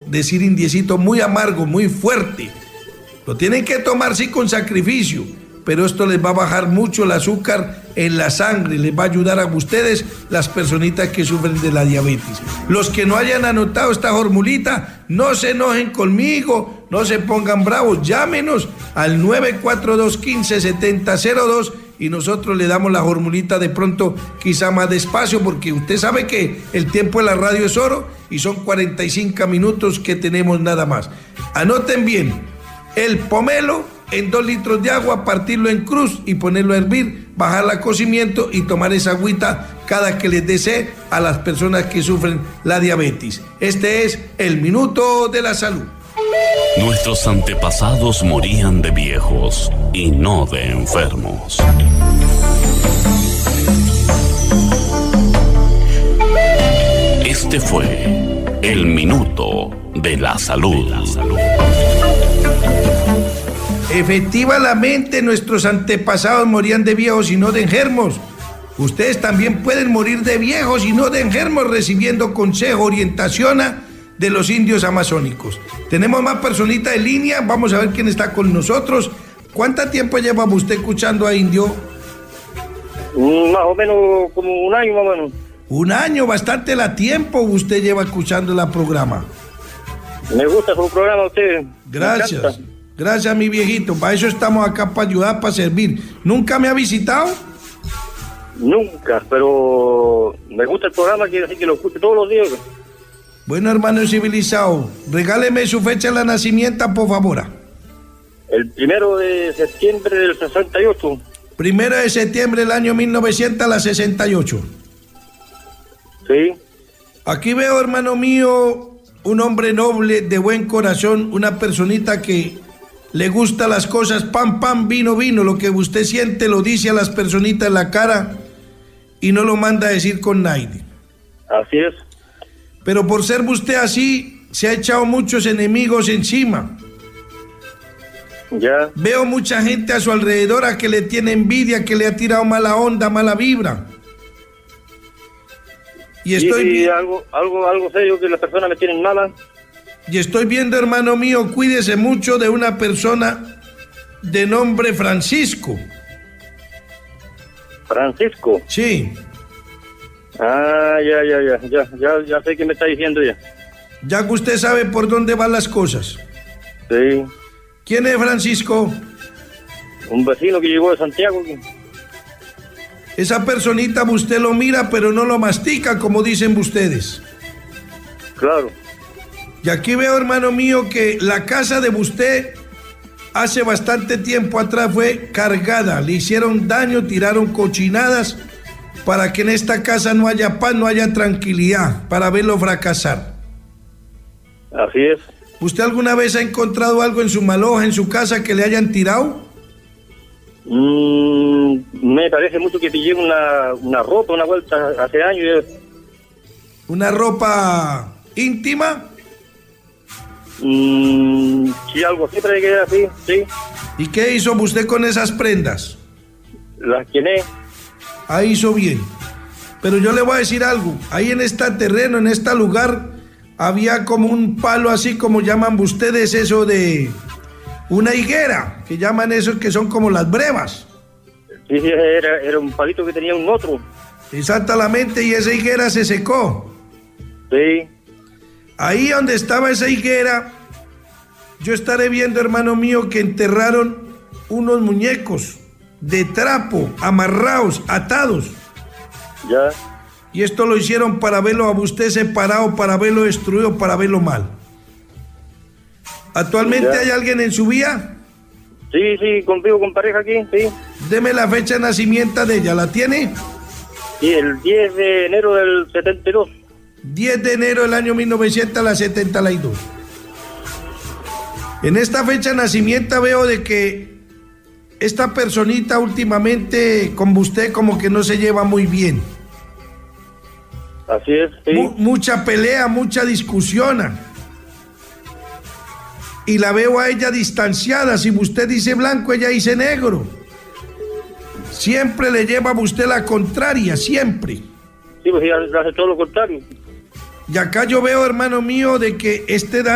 decir indiecito, muy amargo, muy fuerte. Lo tienen que tomar sí con sacrificio, pero esto les va a bajar mucho el azúcar en la sangre, les va a ayudar a ustedes, las personitas que sufren de la diabetes. Los que no hayan anotado esta formulita, no se enojen conmigo, no se pongan bravos, llámenos al 942-15-7002 y nosotros le damos la formulita de pronto quizá más despacio, porque usted sabe que el tiempo de la radio es oro y son 45 minutos que tenemos nada más. Anoten bien, el pomelo en 2 litros de agua, partirlo en cruz y ponerlo a hervir, bajarla a cocimiento y tomar esa agüita cada que les desee a las personas que sufren la diabetes. Este es el Minuto de la Salud. Nuestros antepasados morían de viejos y no de enfermos. Este fue el Minuto de la Salud. Efectivamente, nuestros antepasados morían de viejos y no de enfermos. Ustedes también pueden morir de viejos y no de enfermos recibiendo consejo, orientación de los indios amazónicos. Tenemos más personitas en línea, vamos a ver quién está con nosotros. ¿Cuánto tiempo lleva usted escuchando a Indio? Más o menos como un año más o menos. Un año, bastante la tiempo usted lleva escuchando el programa. Me gusta su programa usted. Gracias. Gracias, mi viejito. Para eso estamos acá, para ayudar, para servir. ¿Nunca me ha visitado? Nunca, pero me gusta el programa, así que lo escucho todos los días. Bueno, hermano civilizado, regáleme su fecha de nacimiento, por favor. El 1 de septiembre del 68. 1 de septiembre del año 1968. Sí. Aquí veo, hermano mío, un hombre noble, de buen corazón, una personita que le gusta las cosas, pan, pan, vino, vino. Lo que usted siente lo dice a las personitas en la cara y no lo manda a decir con nadie. Así es. Pero por ser usted así, se ha echado muchos enemigos encima. Ya. Veo mucha gente a su alrededor a que le tiene envidia, que le ha tirado mala onda, mala vibra. Y estoy algo serio que las personas me tienen mala. Y estoy viendo, hermano mío, cuídese mucho de una persona de nombre Francisco. ¿Francisco? Sí. Ah, ya sé qué me está diciendo ya. Ya que usted sabe por dónde van las cosas. Sí. ¿Quién es Francisco? Un vecino que llegó de Santiago. Esa personita usted lo mira, pero no lo mastica, como dicen ustedes. Claro. Y aquí veo, hermano mío, que la casa de usted hace bastante tiempo atrás fue cargada. Le hicieron daño, tiraron cochinadas para que en esta casa no haya paz, no haya tranquilidad, para verlo fracasar. Así es. ¿Usted alguna vez ha encontrado algo en su maloja, en su casa, que le hayan tirado? Me parece mucho que pillé una ropa, una vuelta hace años. ¿Una ropa íntima? Sí, algo así, pero que era así, sí. ¿Y qué hizo usted con esas prendas? Las quemé. Ahí hizo bien. Pero yo le voy a decir algo. Ahí en este terreno, en este lugar, había como un palo así como llaman ustedes eso de una higuera, que llaman eso, que son como las brevas. Sí, era un palito que tenía un otro. Exactamente, y esa higuera se secó. Sí. Ahí donde estaba esa higuera, yo estaré viendo, hermano mío, que enterraron unos muñecos de trapo, amarrados, atados. Ya. Y esto lo hicieron para verlo a usted separado, para verlo destruido, para verlo mal. ¿Actualmente ya. hay alguien en su vida? Sí, convivo con pareja aquí, sí. Deme la fecha de nacimiento de ella, ¿la tiene? Sí, el 10 de enero del 72. 10 de enero del año 1972. En esta fecha de nacimiento veo de que esta personita últimamente con usted como que no se lleva muy bien. Así es, sí. Mucha pelea, mucha discusión. Y la veo a ella distanciada. Si usted dice blanco, ella dice negro. Siempre le lleva a usted la contraria, siempre. Sí, pues ella hace todo lo contrario. Y acá yo veo, hermano mío, de que este daño